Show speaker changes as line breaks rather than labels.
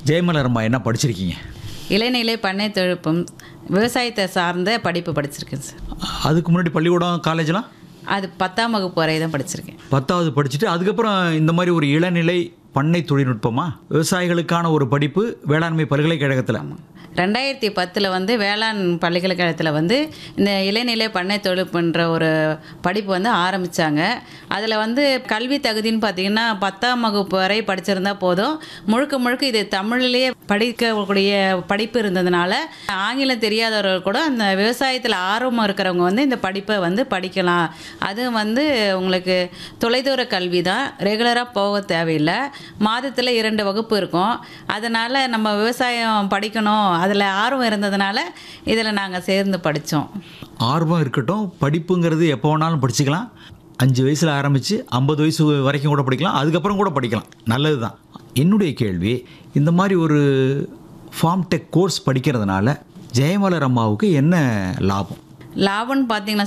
ஜெயமலர் அம்மா என்ன படிச்சிருக்கீங்க?
இளநிலை பண்ணை தொழில்நுட்பம் விவசாயத்தை சார்ந்த படிப்பு படிச்சிருக்கேன் சார்.
அதுக்கு முன்னாடி பள்ளிக்கூடம், காலேஜ்லாம்?
அது 10ஆம் வகுப்பு வரை தான் படிச்சிருக்கேன்.
10வது படிச்சுட்டு அதுக்கப்புறம் இந்த மாதிரி ஒரு இளநிலை பண்ணை தொழில்நுட்பமா, விவசாயிகளுக்கான ஒரு படிப்பு வேளாண்மை பல்கலைக்கழகத்தில்.
2010 வந்து வேளாண் பல்கலைக்கழகத்தில் வந்து இந்த இளநிலை பண்ணை தொழில்நுட்பன்ற ஒரு படிப்பு வந்து ஆரம்பித்தாங்க. அதில் வந்து கல்வி தகுதின்னு பார்த்திங்கன்னா 10ஆம் வகுப்பு வரை படிச்சிருந்தா போதும். முழுக்க முழுக்க இது தமிழ்லேயே படிக்கக்கூடிய படிப்பு இருந்ததுனால ஆங்கிலம் தெரியாதவர்கள் கூட அந்த விவசாயத்தில் ஆர்வம் இருக்கிறவங்க வந்து இந்த படிப்பை வந்து படிக்கலாம். அது வந்து உங்களுக்கு தொலைதூர கல்வி தான், ரெகுலராக போக தேவையில்லை. மாதத்தில் 2 வகுப்பு இருக்கும். அதனால் நம்ம விவசாயம் படிக்கணும், அதில் ஆர்வம் இருந்ததுனால இதில் நாங்கள் சேர்ந்து படித்தோம்.
ஆர்வம் இருக்கட்டும், படிப்புங்கிறது எப்போ வேணாலும் படிச்சுக்கலாம். 5 வயசில் ஆரம்பித்து 50 வயசு வரைக்கும் கூட படிக்கலாம், அதுக்கப்புறம் கூட படிக்கலாம், நல்லது தான். என்னுடைய கேள்வி, இந்த மாதிரி ஒரு ஃபார்ம் டெக் கோர்ஸ் படிக்கிறதுனால ஜெயமலர் அம்மாவுக்கு என்ன லாபம்?
லாபம்னு பார்த்தீங்கன்னா